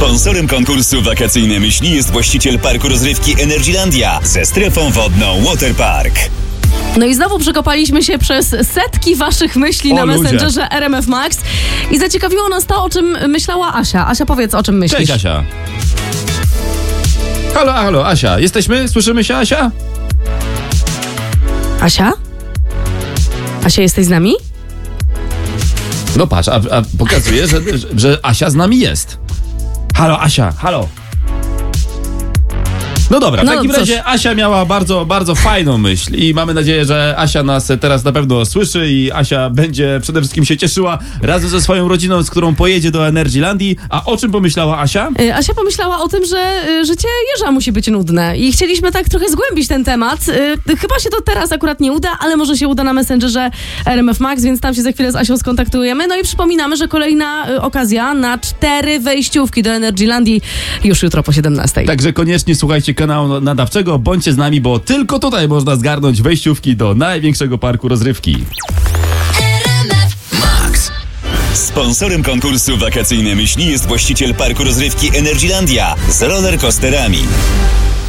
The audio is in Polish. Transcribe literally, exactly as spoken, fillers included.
Sponsorem konkursu Wakacyjne Myśli jest właściciel parku rozrywki Energylandia ze strefą wodną Waterpark. No i znowu przekopaliśmy się przez setki waszych myśli O, na ludzie. Messengerze R M F Max i zaciekawiło nas to, o czym myślała Asia. Asia, powiedz, o czym myślisz? Cześć, Asia. Halo, halo, Asia. Jesteśmy? Słyszymy się, Asia? Asia? Asia, jesteś z nami? No patrz, a, a pokazuje, że, że, że Asia z nami jest. Halo, Asia, halo. No dobra, w No, takim cóż. razie Asia miała bardzo, bardzo fajną myśl i mamy nadzieję, że Asia nas teraz na pewno słyszy i Asia będzie przede wszystkim się cieszyła razem ze swoją rodziną, z którą pojedzie do Energylandii. A o czym pomyślała Asia? Y, Asia pomyślała o tym, że y, życie jeża musi być nudne i chcieliśmy tak trochę zgłębić ten temat. Y, Chyba się to teraz akurat nie uda, ale może się uda na Messengerze R M F Max, więc tam się za chwilę z Asią skontaktujemy. No i przypominamy, że kolejna y, okazja na cztery wejściówki do Energylandii już jutro po siedemnastej. Także koniecznie słuchajcie kanału nadawczego, bądźcie z nami, bo tylko tutaj można zgarnąć wejściówki do największego parku rozrywki. Max. Sponsorem konkursu Wakacyjne Myśli jest właściciel parku rozrywki Energylandia z rollercoasterami.